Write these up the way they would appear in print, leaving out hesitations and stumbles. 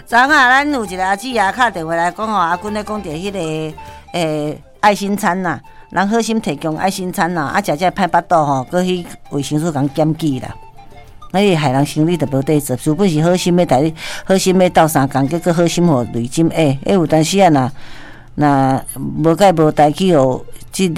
昨啊，咱有一个阿姊啊，打电话来讲阿君咧讲着迄个爱心餐呐，人好心提供爱心餐呐，食这歹巴肚吼，搁去卫生所共检举啦。那伊害人心里就无底做，除非是好心要带你，好心要斗相共，结果好心互累金有当时啊那无解无代去互即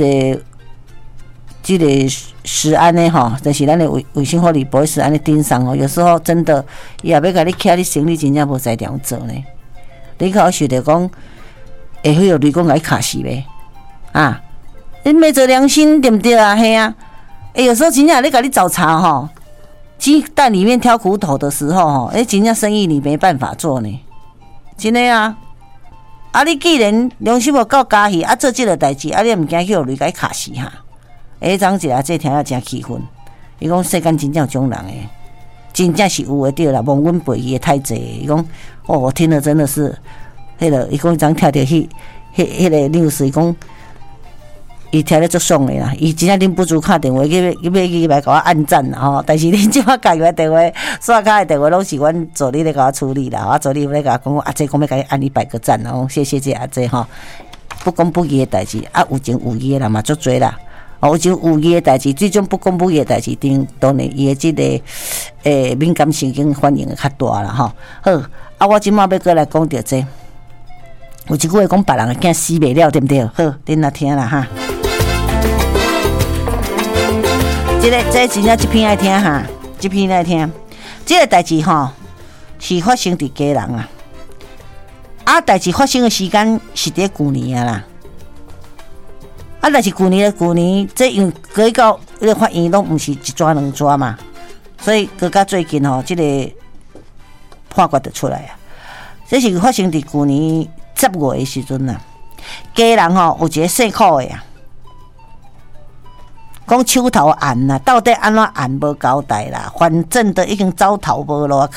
个食安的吼，就是咱的卫生福利部食安的顶上吼，有时候真的伊也要甲你徛你生理真正无在量做呢。你较有想着讲，会许有雷公来卡死呗？啊，你没做良心对不对啊？嘿啊，有时候真正你甲你找茬吼。鸡蛋里面挑骨头的时候，吼，真正生意你没办法做呢，真的啊！你既然良心无够嘉义，做这个代志，你也唔惊去互雷甲伊卡死哈？张一下这听了真气愤，伊讲世间真正有种人诶，真正是有诶对啦，蒙阮背伊太济。伊讲我听了真的是，迄个伊讲张听着迄个 news， 伊讲。伊听咧足爽诶啦，伊真正忍不住打电话去来甲我按赞啦吼。但是恁即马家己电话、刷卡诶电话，拢是阮助理咧甲我处理啦。我助理咧甲我讲，阿姐讲要甲你按100个赞哦，谢谢这阿姐吼。不公不义诶代志，有情有义诶人嘛足多啦。有情有义诶代志，这种不公不义诶代志，当然伊诶即个敏感神经反应会较大啦吼。好，我即马要过来讲着这，有一句话讲别人诶囝死袂了，对不对？好，恁来听啦哈。这真正这篇爱听哈，这篇爱听。这个代志吼是发生伫家人代志发生的时间是伫旧年啦。但是旧年这因过到那个法院拢不是一抓两抓嘛，所以搁到最近吼，这个判决就出来啊。这是发生伫旧年10月的时阵啦。家人吼有一个姓苦的啊。讲手头案啦，到底安怎案无交代啦？反正都已经走投无路。